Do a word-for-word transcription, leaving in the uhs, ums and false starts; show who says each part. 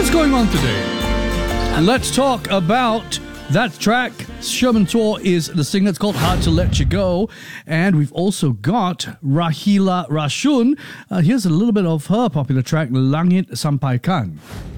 Speaker 1: What's going on today? Let's talk about that track. Sherman Tor is the singer. It's called Hard to Let You Go. And we've also got Rahila Rashun. Uh, here's a little bit of her popular track, Langit Sampaikan.